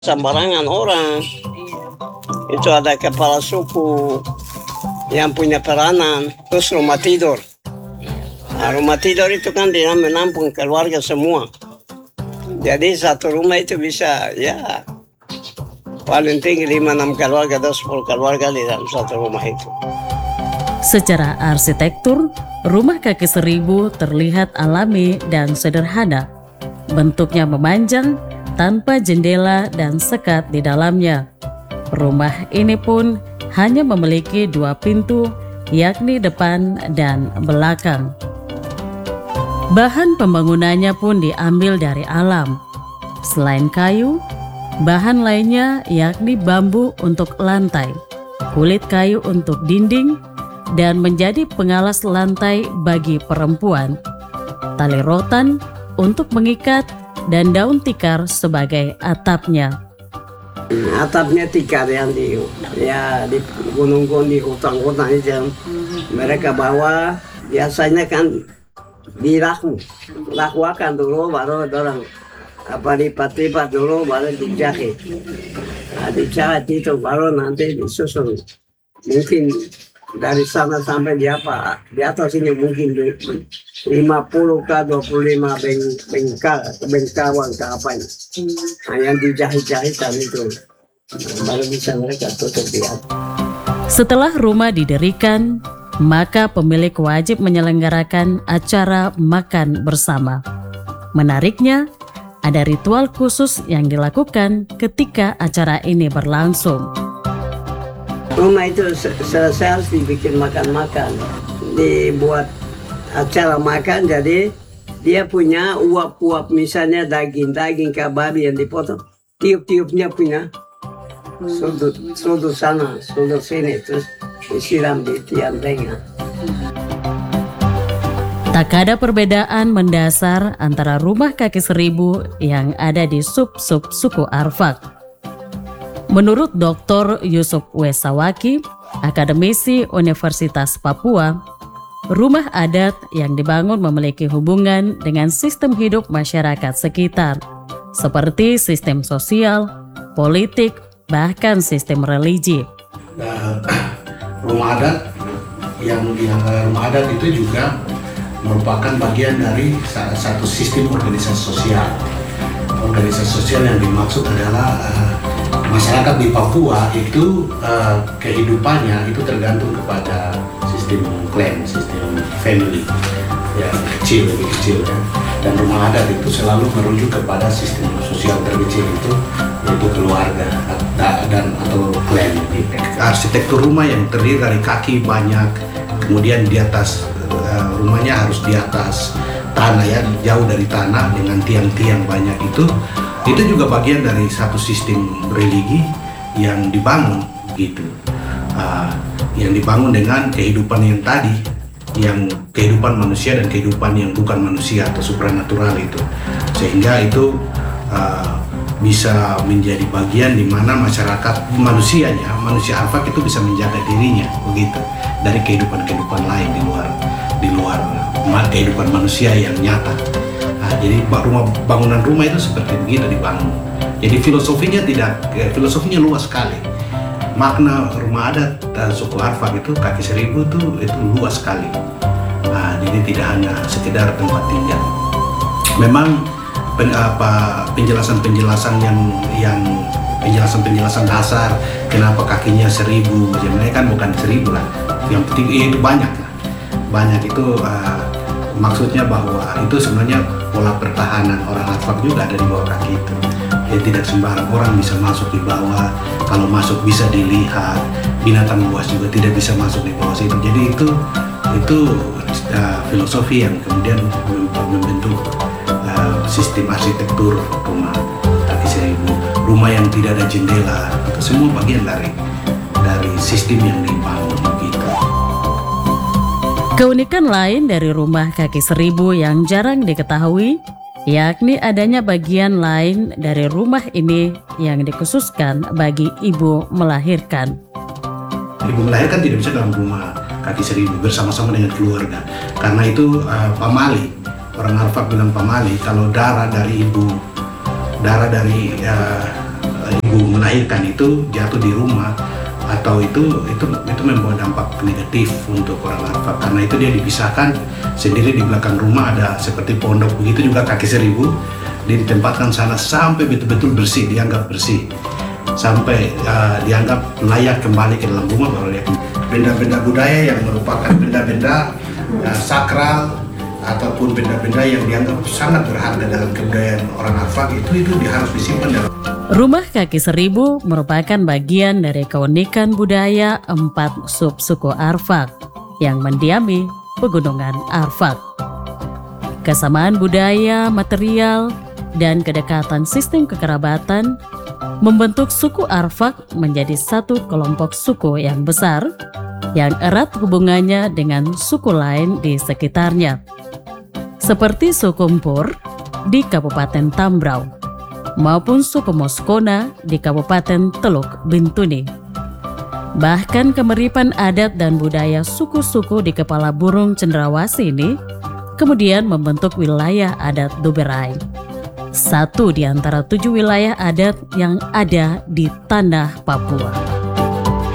Sembarangan orang. Itu ada kepala suku yang punya peranan, terus rumah tidur. Nah, rumah tidur itu kan dia menampung keluarga semua. Jadi satu rumah itu bisa ya paling tinggi 5-6 keluarga atau 10 keluarga di dalam satu rumah itu. Secara arsitektur, rumah kaki seribu terlihat alami dan sederhana. Bentuknya memanjang, tanpa jendela dan sekat di dalamnya. Rumah ini pun hanya memiliki 2 pintu, yakni depan dan belakang. Bahan pembangunannya pun diambil dari alam. Selain kayu, bahan lainnya yakni bambu untuk lantai, kulit kayu untuk dinding, dan menjadi pengalas lantai bagi perempuan, tali rotan untuk mengikat, dan daun tikar sebagai atapnya. Atapnya tikar yang di gunung-gunung, di hutan-hutan itu mereka bawa, biasanya kan dilakukan dulu, baru orang lipat-lipat dulu, baru dijahit. Nah, dijahit itu baru nanti disusun. Mungkin dari sana sampai di atas ini mungkin 50 ke 25 bengkawan ke apa ini. Nah, yang dijahit-jahitan itu baru bisa mereka tutup di atas. Setelah rumah didirikan, maka pemilik wajib menyelenggarakan acara makan bersama. Menariknya, ada ritual khusus yang dilakukan ketika acara ini berlangsung. Rumah itu selesai harus dibikin makan-makan, dibuat acara makan. Jadi dia punya uap-uap, misalnya daging babi yang dipotong, tiup-tiupnya punya sudut sana, sudut sini, terus disiram di tiang tengah. Tak ada perbedaan mendasar antara rumah kaki seribu yang ada di sub-sub suku Arfak. Menurut Dr. Yusuf Wesawaki, akademisi Universitas Papua, rumah adat yang dibangun memiliki hubungan dengan sistem hidup masyarakat sekitar, seperti sistem sosial, politik, bahkan sistem religi. Rumah adat itu juga merupakan bagian dari satu sistem organisasi sosial. Organisasi sosial yang dimaksud adalah masyarakat di Papua itu kehidupannya itu tergantung kepada sistem klan, sistem family, ya lebih kecil kan. Dan rumah adat itu selalu merujuk kepada sistem sosial terkecil itu, yaitu keluarga atau klan. Arsitektur rumah yang terdiri dari kaki banyak, kemudian di atas rumahnya harus di atas tanah, ya jauh dari tanah, dengan tiang-tiang banyak itu juga bagian dari satu sistem religi yang dibangun gitu, yang dibangun dengan kehidupan yang tadi, yang kehidupan manusia dan kehidupan yang bukan manusia atau supranatural itu, sehingga itu bisa menjadi bagian di mana manusia Arfak itu bisa menjaga dirinya begitu dari kehidupan lain di luar kehidupan manusia yang nyata. Jadi bangunan rumah itu seperti begitu dibangun. Jadi filosofinya luas sekali. Makna rumah adat suku Arfak itu kaki seribu itu luas sekali. Jadi tidak hanya sekedar tempat tinggal. Memang penjelasan dasar kenapa kakinya 1000, sebenarnya kan bukan 1000 lah. Yang penting itu banyak itu maksudnya bahwa itu sebenarnya pola pertahanan orang Arfak juga ada di bawah kaki itu. Ya, tidak sembarang orang bisa masuk di bawah. Kalau masuk bisa dilihat. Binatang buas juga tidak bisa masuk di bawah situ. Jadi itu filosofi yang kemudian membentuk sistem arsitektur rumah kaki seribu. Rumah yang tidak ada jendela, itu semua bagian dari sistem yang dibangun gitu. Keunikan lain dari rumah kaki seribu yang jarang diketahui, yakni adanya bagian lain dari rumah ini yang dikhususkan bagi ibu melahirkan. Ibu melahirkan tidak bisa dalam rumah kaki seribu bersama-sama dengan keluarga, karena itu pamali. Orang Arfak bilang pamali, kalau darah dari melahirkan itu jatuh di rumah, atau itu membawa dampak negatif untuk orang Arfak, karena itu dia dipisahkan sendiri di belakang rumah, ada seperti pondok. Begitu juga kaki seribu, dia ditempatkan sana sampai betul-betul bersih, dianggap bersih, sampai dianggap layak kembali ke dalam rumah. Baru dia benda-benda budaya yang merupakan benda-benda sakral ataupun benda-benda yang dianggap sangat berharga dalam kebudayaan orang Arfak, itu harus disimpan dalam. Rumah Kaki Seribu merupakan bagian dari keunikan budaya 4 subsuku Arfak yang mendiami pegunungan Arfak. Kesamaan budaya, material, dan kedekatan sistem kekerabatan membentuk suku Arfak menjadi satu kelompok suku yang besar yang erat hubungannya dengan suku lain di sekitarnya, seperti suku Mpur di Kabupaten Tambrau maupun suku Moskona di Kabupaten Teluk Bintuni. Bahkan kemiripan adat dan budaya suku-suku di Kepala Burung Cendrawasih ini kemudian membentuk wilayah adat Doberai, satu di antara 7 wilayah adat yang ada di tanah Papua.